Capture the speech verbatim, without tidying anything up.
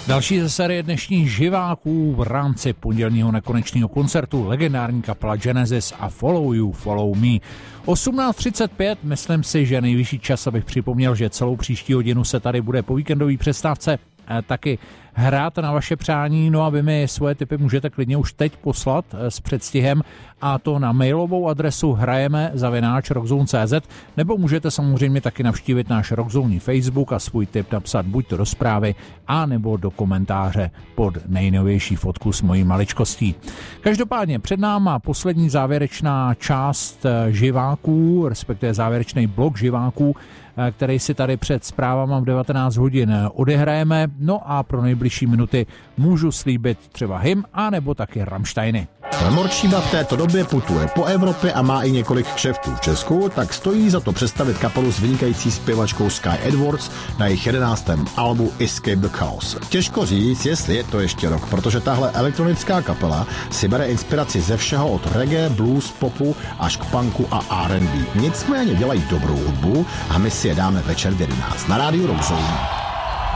Další ze série dnešních živáků v rámci pondělního nekonečného koncertu legendární kapela Genesis a Follow You, Follow Me. osmnáct třicet pět, myslím si, že nejvyšší čas, abych připomněl, že celou příští hodinu se tady bude po víkendové přestávce taky hrát na vaše přání, no a vy mi svoje tipy můžete klidně už teď poslat s předstihem, a to na mailovou adresu hrajeme zavináč rockzone tečka cé zet, nebo můžete samozřejmě taky navštívit náš Rockzone Facebook a svůj tip napsat buď to do zprávy, a nebo do komentáře pod nejnovější fotku s mojí maličkostí. Každopádně před náma poslední závěrečná část živáků, respektive závěrečný blok živáků, který si tady před zprávama v devatenáct hodin odehrajeme. No a pro nejbližší minuty můžu slíbit třeba hymn, anebo taky Rammsteiny. Morčíba v této době putuje po Evropě a má i několik kšeftů v Česku, tak stojí za to představit kapelu s vynikající zpěvačkou Sky Edwards na jejich jedenáctém albu Escape the Chaos. Těžko říct, jestli je to ještě rok, protože tahle elektronická kapela si bere inspiraci ze všeho od reggae, blues, popu až k punku a R and B. Nicméně dělají dobrou hudbu a my si je dáme večer v jedenáct na rádiu Rockzone.